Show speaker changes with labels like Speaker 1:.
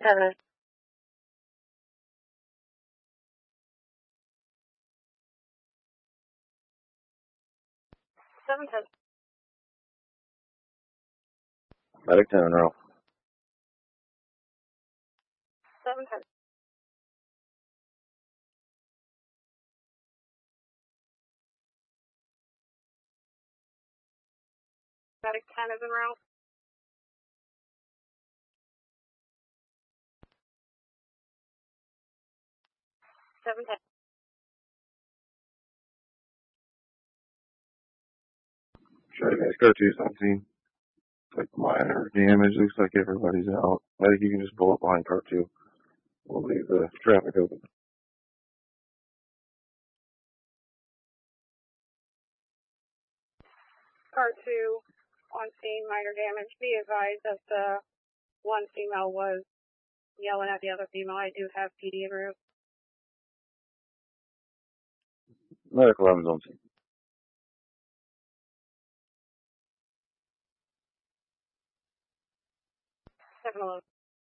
Speaker 1: 7. 710.
Speaker 2: Medic 10 row.
Speaker 1: 710. Medic 10 is en route. Seven ten.
Speaker 2: Sure, guys, go to something. Like minor damage. Looks like everybody's out. I think you can just pull up behind part 2. We'll leave the traffic open.
Speaker 1: Car 2 on scene, minor damage. Be advised that the one female was yelling at the other female. I do have PD en route.
Speaker 2: Medical 11's on scene.
Speaker 1: 711.